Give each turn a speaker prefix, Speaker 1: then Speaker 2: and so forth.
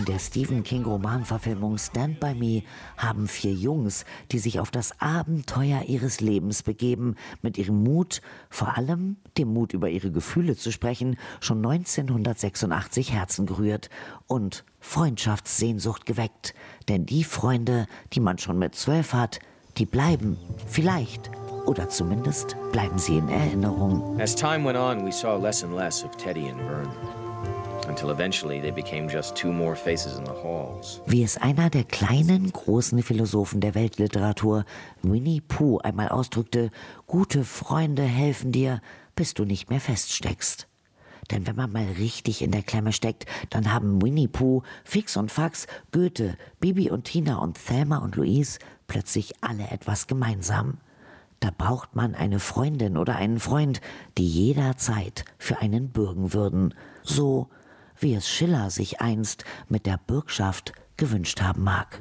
Speaker 1: der Stephen King-Romanverfilmung Stand By Me haben 4 Jungs, die sich auf das Abenteuer ihres Lebens begeben, mit ihrem Mut, vor allem dem Mut, über ihre Gefühle zu sprechen, schon 1986 Herzen gerührt und Freundschaftssehnsucht geweckt. Denn die Freunde, die man schon mit 12 hat, die bleiben, vielleicht. Oder zumindest bleiben sie in Erinnerung.
Speaker 2: As time went on, we saw less and less of Teddy and Vern. Until eventually they became just 2 more faces in the halls.
Speaker 1: Wie es einer der kleinen, großen Philosophen der Weltliteratur, Winnie Pooh, einmal ausdrückte: Gute Freunde helfen dir, bis du nicht mehr feststeckst. Denn wenn man mal richtig in der Klemme steckt, dann haben Winnie Pooh, Fix und Fax, Goethe, Bibi und Tina und Thelma und Louise plötzlich alle etwas gemeinsam. Da braucht man eine Freundin oder einen Freund, die jederzeit für einen bürgen würden. So wie es Schiller sich einst mit der Bürgschaft gewünscht haben mag.